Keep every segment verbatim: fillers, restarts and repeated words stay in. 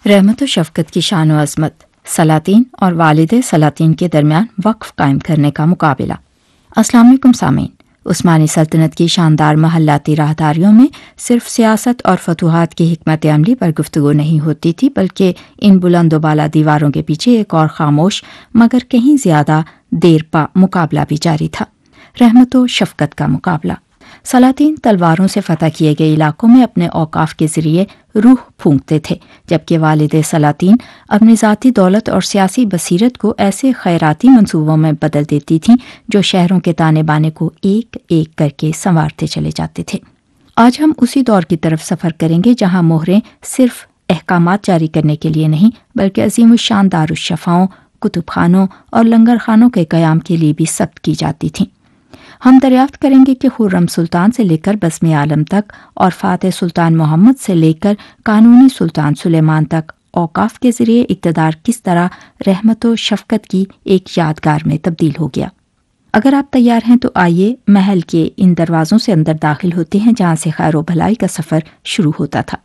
رحمت و شفقت کی شان و عظمت، سلاطین اور والد سلاطین کے درمیان وقف قائم کرنے کا مقابلہ۔ السلام علیکم سامعین، عثمانی سلطنت کی شاندار محلاتی راہداریوں میں صرف سیاست اور فتوحات کی حکمت عملی پر گفتگو نہیں ہوتی تھی، بلکہ ان بلند و بالا دیواروں کے پیچھے ایک اور خاموش مگر کہیں زیادہ دیر پا مقابلہ بھی جاری تھا، رحمت و شفقت کا مقابلہ۔ سلاطین تلواروں سے فتح کیے گئے علاقوں میں اپنے اوقاف کے ذریعے روح پھونکتے تھے، جبکہ والد سلاطین اپنی ذاتی دولت اور سیاسی بصیرت کو ایسے خیراتی منصوبوں میں بدل دیتی تھیں جو شہروں کے تانے بانے کو ایک ایک کر کے سنوارتے چلے جاتے تھے۔ آج ہم اسی دور کی طرف سفر کریں گے جہاں مہریں صرف احکامات جاری کرنے کے لیے نہیں بلکہ عظیم الشان دارالشفاؤں، کتب خانوں اور لنگر خانوں کے قیام کے لیے بھی ثبت کی جاتی تھیں۔ ہم دریافت کریں گے کہ خرم سلطان سے لے کر بزم عالم تک اور فاتح سلطان محمد سے لے کر قانونی سلطان سلیمان تک اوقاف کے ذریعے اقتدار کس طرح رحمت و شفقت کی ایک یادگار میں تبدیل ہو گیا۔ اگر آپ تیار ہیں تو آئیے محل کے ان دروازوں سے اندر داخل ہوتے ہیں جہاں سے خیر و بھلائی کا سفر شروع ہوتا تھا۔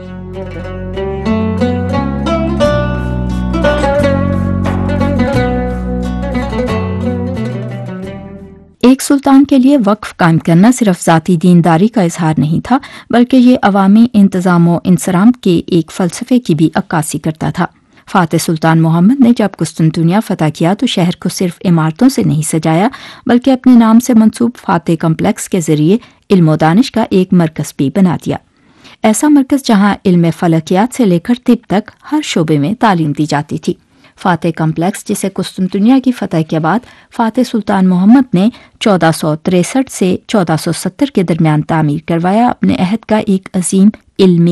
ایک سلطان کے لیے وقف قائم کرنا صرف ذاتی دینداری کا اظہار نہیں تھا، بلکہ یہ عوامی انتظام و انصرام کے ایک فلسفے کی بھی عکاسی کرتا تھا۔ فاتح سلطان محمد نے جب قسطنطنیہ فتح کیا تو شہر کو صرف عمارتوں سے نہیں سجایا بلکہ اپنے نام سے منسوب فاتح کمپلیکس کے ذریعے علم و دانش کا ایک مرکز بھی بنا دیا، ایسا مرکز جہاں علم فلکیات سے لے کر طب تک ہر شعبے میں تعلیم دی جاتی تھی۔ فاتح کمپلیکس جسے قسطنطنیہ کی فتح کے بعد فاتح سلطان محمد نے چودہ سو تریسٹھ سے چودہ سو ستر کے درمیان تعمیر کروایا، اپنے عہد کا ایک عظیم علمی،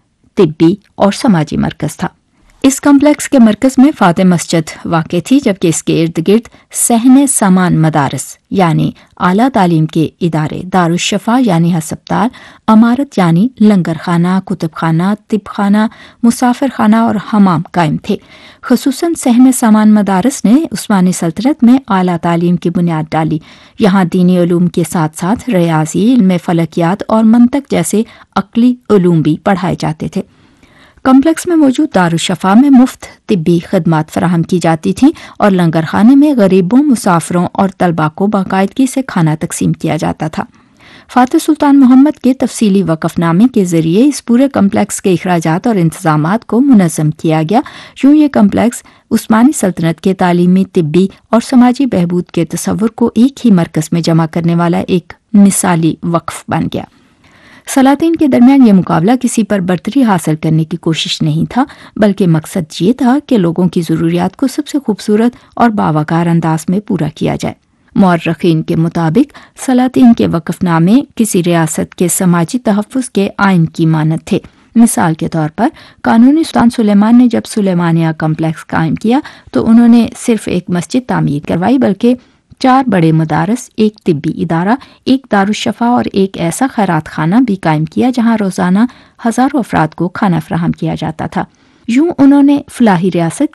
طبی اور سماجی مرکز تھا۔ اس کمپلیکس کے مرکز میں فاتح مسجد واقع تھی، جبکہ اس کے ارد گرد صحن سامان مدارس یعنی اعلیٰ تعلیم کے ادارے، دارالشفا یعنی ہسپتال، عمارت یعنی لنگر خانہ، کتب خانہ، طب خانہ، مسافر خانہ اور حمام قائم تھے۔ خصوصاً صحن سامان مدارس نے عثمانی سلطنت میں اعلیٰ تعلیم کی بنیاد ڈالی۔ یہاں دینی علوم کے ساتھ ساتھ ریاضی، علم فلکیات اور منطق جیسے عقلی علوم بھی پڑھائے جاتے تھے۔ کمپلیکس میں موجود دارالشفا میں مفت طبی خدمات فراہم کی جاتی تھیں اور لنگر خانے میں غریبوں، مسافروں اور طلباء کو باقاعدگی سے کھانا تقسیم کیا جاتا تھا۔ فاتح سلطان محمد کے تفصیلی وقف نامے کے ذریعے اس پورے کمپلیکس کے اخراجات اور انتظامات کو منظم کیا گیا۔ یوں یہ کمپلیکس عثمانی سلطنت کے تعلیمی، طبی اور سماجی بہبود کے تصور کو ایک ہی مرکز میں جمع کرنے والا ایک مثالی وقف بن گیا۔ سلاطین کے درمیان یہ مقابلہ کسی پر برتری حاصل کرنے کی کوشش نہیں تھا، بلکہ مقصد یہ تھا کہ لوگوں کی ضروریات کو سب سے خوبصورت اور باوقار انداز میں پورا کیا جائے۔ مورخین کے مطابق سلاطین کے وقف نامے کسی ریاست کے سماجی تحفظ کے آئین کی مانند تھے۔ مثال کے طور پر قانونی سلطان سلیمان نے جب سلیمانیہ کمپلیکس قائم کیا تو انہوں نے صرف ایک مسجد تعمیر کروائی، بلکہ چار بڑے مدارس، ایک طبی ادارہ، ایک دارالشفا اور ایک ایسا خیرات خانہ بھی قائم کیا جہاں روزانہ ہزاروں افراد کو کھانا فراہم کیا جاتا تھا۔ یوں انہوں نے فلاحی ریاست